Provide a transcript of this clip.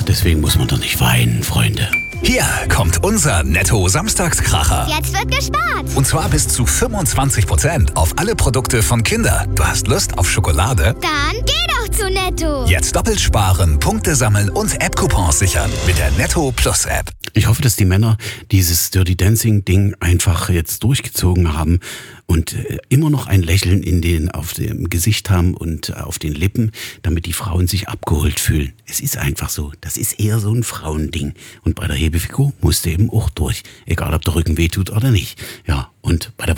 deswegen muss man doch nicht weinen, Freunde. Hier kommt unser Netto-Samstagskracher. Jetzt wird gespart. Und zwar bis zu 25% auf alle Produkte von Kinder. Du hast Lust auf Schokolade? Dann geh doch zu Netto. Jetzt doppelt sparen, Punkte sammeln und App-Coupons sichern mit der Netto Plus App. Ich hoffe, dass die Männer dieses Dirty Dancing-Ding einfach jetzt durchgezogen haben und immer noch ein Lächeln auf dem Gesicht haben und auf den Lippen, damit die Frauen sich abgeholt fühlen. Es ist einfach so. Das ist eher so ein Frauending. Und bei der Hebefigur musste eben auch durch. Egal, ob der Rücken wehtut oder nicht. Ja, und bei der